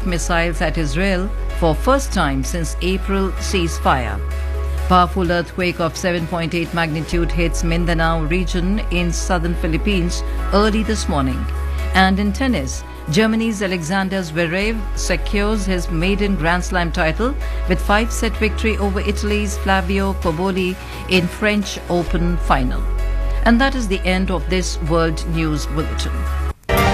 ballistic missiles at Israel for first time since April ceasefire. Powerful earthquake of 7.8 magnitude hits Mindanao region in southern Philippines early this morning. And in tennis, Germany's Alexander Zverev secures his maiden Grand Slam title with 5-set victory over Italy's Flavio Cobolli in French Open final. And that is the end of this World News Bulletin.